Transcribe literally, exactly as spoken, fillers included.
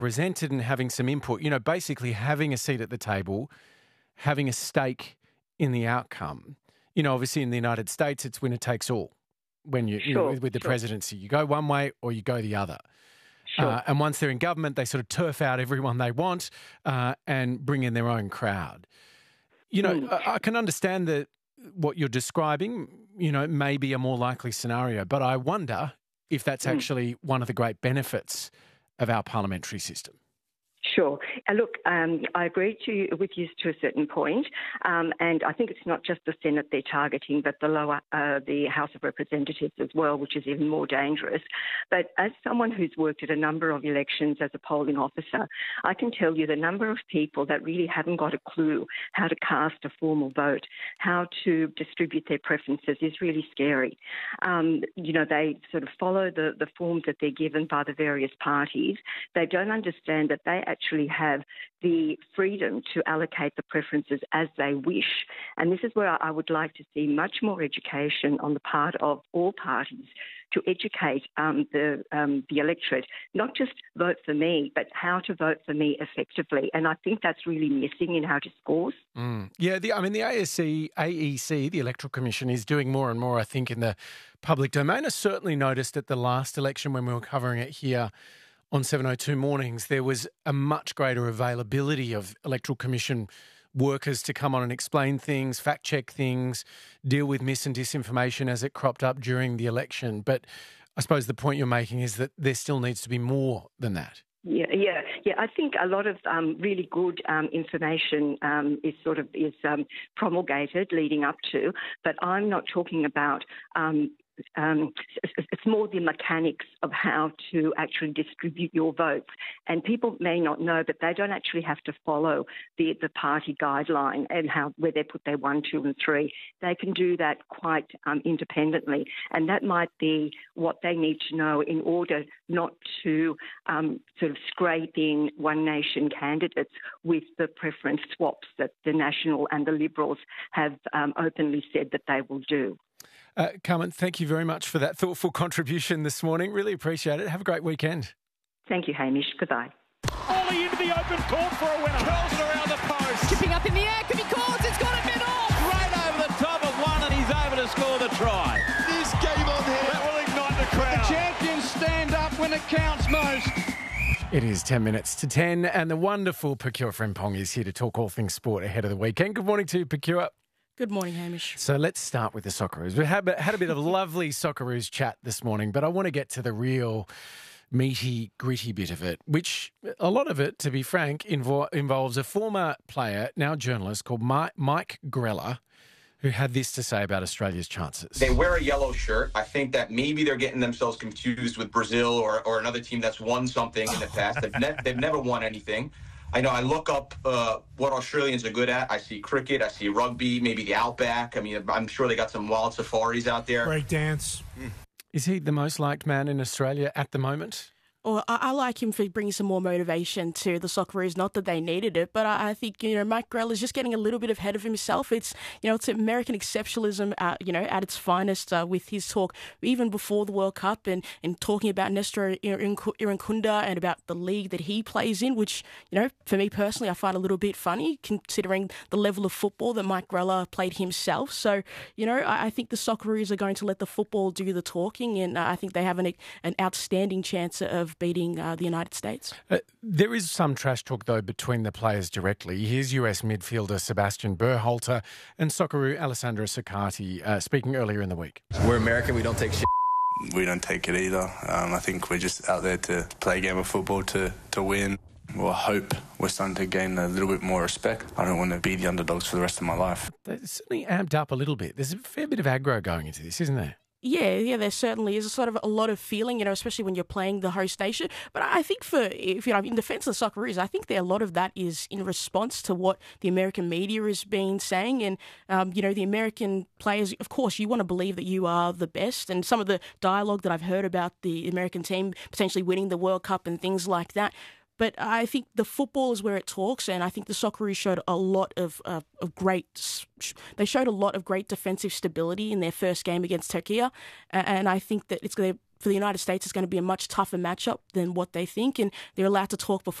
presented and having some input, you know, basically having a seat at the table, having a stake in the outcome. You know, obviously in the United States, it's winner takes all. When you, you Sure, know, with the sure. presidency, you go one way or you go the other. Sure. Uh, and once they're in government, they sort of turf out everyone they want uh, and bring in their own crowd. You know, Mm. I, I can understand that what you're describing, you know, may be a more likely scenario, but I wonder if that's Mm. actually one of the great benefits of our parliamentary system. Sure. Uh, look, um, I agree to, with you to a certain point, um, and I think it's not just the Senate they're targeting, but the lower, uh, the House of Representatives as well, which is even more dangerous. But as someone who's worked at a number of elections as a polling officer, I can tell you the number of people that really haven't got a clue how to cast a formal vote, how to distribute their preferences is really scary. Um, you know, they sort of follow the, the forms that they're given by the various parties. They don't understand that they actually have the freedom to allocate the preferences as they wish. And this is where I would like to see much more education on the part of all parties to educate um, the um, the electorate, not just vote for me, but how to vote for me effectively. And I think that's really missing in our discourse. Mm. Yeah, the, I mean, the A S C, A E C, the Electoral Commission, is doing more and more, I think, in the public domain. I certainly noticed at the last election when we were covering it here on seven oh two Mornings, there was a much greater availability of Electoral Commission workers to come on and explain things, fact-check things, deal with mis and disinformation as it cropped up during the election. But I suppose the point you're making is that there still needs to be more than that. Yeah, yeah, yeah. I think a lot of um, really good um, information um, is sort of is um, promulgated leading up to, but I'm not talking about. Um, Um, it's more the mechanics of how to actually distribute your votes. And people may not know that they don't actually have to follow the, the party guideline and how where they put their one, two and three. They can do that quite um, independently. And that might be what they need to know in order not to um, sort of scrape in One Nation candidates with the preference swaps that the National and the Liberals have um, openly said that they will do. Uh, Carmen, thank you very much for that thoughtful contribution this morning. Really appreciate it. Have a great weekend. Thank you, Hamish. Goodbye. Ollie into the open court for a winner. Curls it around the post. Chipping up in the air. Could be caught. It's got a bit off. Right over the top of one, and he's able to score the try. This game on here. That will ignite the crowd. The champions stand up when it counts most. It is ten minutes to ten, and the wonderful Pekua Frimpong is here to talk all things sport ahead of the weekend. Good morning to you, Pekua. Good morning, Hamish. So let's start with the Socceroos. We had, had a bit of lovely Socceroos chat this morning, but I want to get to the real meaty, gritty bit of it, which a lot of it, to be frank, invo- involves a former player, now journalist, called Mike, Mike Grella, who had this to say about Australia's chances. They wear a yellow shirt. I think that maybe they're getting themselves confused with Brazil or, or another team that's won something in the past. They've, ne- they've never won anything. I know I look up uh, what Australians are good at. I see cricket, I see rugby, maybe the outback. I mean, I'm sure they got some wild safaris out there. Break dance. Is he the most liked man in Australia at the moment? Well, I, I like him for bringing some more motivation to the Socceroos. Not that they needed it, but I, I think, you know, Mike Grella is just getting a little bit ahead of himself. It's, you know, it's American exceptionalism, uh, you know, at its finest uh, with his talk even before the World Cup and, and talking about Nestor Irankunda and about the league that he plays in, which, you know, for me personally, I find a little bit funny considering the level of football that Mike Grella played himself. So, you know, I, I think the Socceroos are going to let the football do the talking, and uh, I think they have an, an outstanding chance of beating uh, the United States. Uh, there is some trash talk, though, between the players directly. Here's U S midfielder Sebastian Berhalter and Socceroo Alessandro Saccardi uh, speaking earlier in the week. We're American, we don't take shit. We don't take it either. Um, I think we're just out there to play a game of football to, to win. Well, I hope we're starting to gain a little bit more respect. I don't want to be the underdogs for the rest of my life. They're certainly amped up a little bit. There's a fair bit of aggro going into this, isn't there? Yeah, yeah, there certainly is a sort of a lot of feeling, you know, especially when you're playing the host nation. But I think for, if you know, in defence of the Socceroos, I think there a lot of that is in response to what the American media has been saying. And, um, you know, the American players, of course, you want to believe that you are the best. And some of the dialogue that I've heard about the American team potentially winning the World Cup and things like that. But I think the football is where it talks, and I think the Socceroos showed a lot of, uh, of great. They showed a lot of great defensive stability in their first game against Turkey, and I think that it's they're for the United States, it's going to be a much tougher matchup than what they think, and they're allowed to talk before